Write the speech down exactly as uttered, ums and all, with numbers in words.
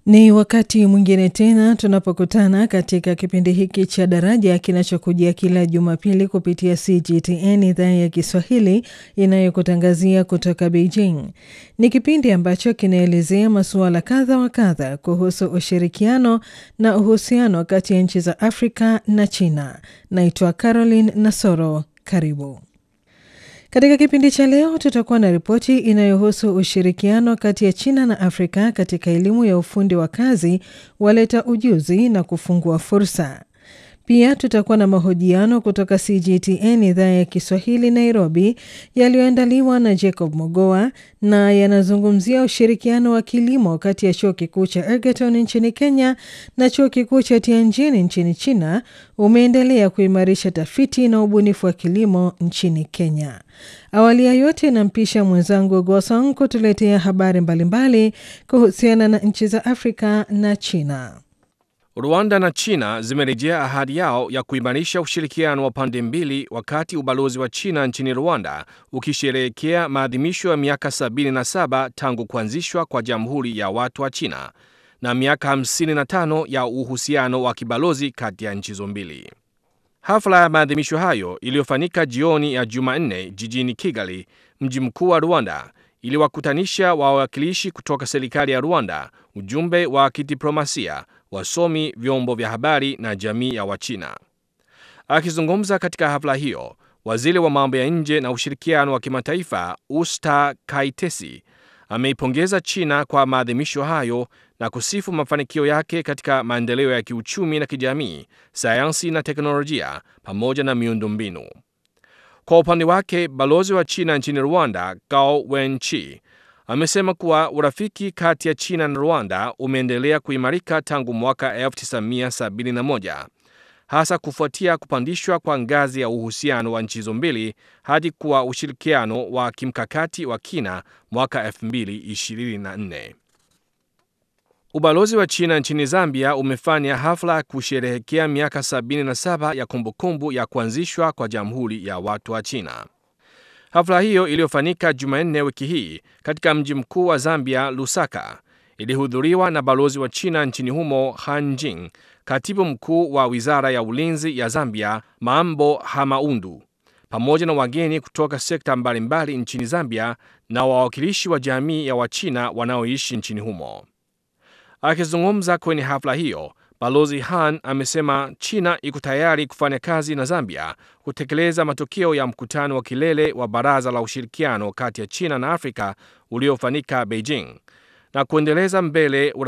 Ni wakati mwingine tena tunapokutana katika kipindi hiki cha Daraja kinachokujia kila Jumapili kupitia C G T N idhaa ya Kiswahili inayokutangazia kutoka Beijing. Ni kipindi ambacho kinaelezea masuala kadha wa kadha kuhusu ushirikiano na uhusiano kati ya nchi za Afrika na China. Naitwa Caroline Nasoro. Karibu. Katika kipindi cha leo tutakuwa na ripoti inayohusu ushirikiano kati ya China na Afrika katika elimu ya ufundi wa kazi, waleta ujuzi na kufungua fursa. Pia tutakuwa na mahojiano kutoka C G T N idhaa ya Kiswahili Nairobi yaliyoandaliwa na Jacob Mogoa na yanazungumzia ushirikiano wa kilimo kati ya Chuo Kikuu cha Egerton nchini Kenya na Chuo Kikuu cha Tianjin nchini China umeendelea kuimarisha tafiti na ubunifu wa kilimo nchini Kenya. Awali ya yote nampisha mwenzangu Gosong kutuletea habari mbalimbali kuhusiana na nchi za Afrika na China. Rwanda na China zimerejea ahadi yao ya kuimarisha ushirikiano wa pande mbili wakati ubalozi wa China nchini Rwanda ukisherehekea maadhimisho ya miaka sabini na saba tangu kuanzishwa kwa Jamhuri ya Watu wa China na miaka hamsini na tano ya uhusiano wa kibalozi kati ya nchi hizo mbili. Hafla ya maadhimisho hayo iliyofanyika jioni ya Jumanne jijini Kigali, mji mkuu wa Rwanda, iliwakutanisha wawakilishi kutoka serikali ya Rwanda, ujumbe wa kidiplomasia, wasomi, vyombo vya habari na jamii ya Wachina. Akizungumza katika hafla hiyo, waziri wa mambo ya nje na ushirikiano wa kimataifa Usta Kaitesi ameipongeza China kwa maadhimisho hayo na kusifu mafanikio yake katika maendeleo ya kiuchumi na kijamii, sayansi na teknolojia pamoja na miundombinu. Kwa upande wake, balozi wa China nchini Rwanda, Gao Wenchi, amesema kuwa urafiki kati ya China na Rwanda umeendelea kuimarika tangu mwaka elfu tisa mia sabini na moja, hasa kufuatia kupandishwa kwa ngazi ya uhusiano wa nchi hizo mbili hadi kuwa ushirikiano wa kimkakati wa kina mwaka elfu mbili ishirini na nne. Ubalozi wa China nchini Zambia umefanya hafla kusherehekea miaka sabini na saba ya kumbukumbu ya kuanzishwa kwa Jamhuri ya Watu wa China. Hafla hiyo iliyofanyika Jumanne wiki hii katika mji mkuu wa Zambia, Lusaka, ilihudhuriwa na balozi wa China nchini humo Han Jing, katibu mkuu wa Wizara ya Ulinzi ya Zambia Mambo Hamaundu, pamoja na wageni kutoka sekta mbalimbali nchini Zambia na wawakilishi wa jamii ya Wachina wanaoishi nchini humo. Akizungumza kwenye hafla hiyo, Balozi Han amesema China iko tayari kufanya kazi na Zambia kutekeleza matokeo ya mkutano wa kilele wa Baraza la Ushirikiano kati ya China na Afrika uliofanyika Beijing na kuendeleza mbele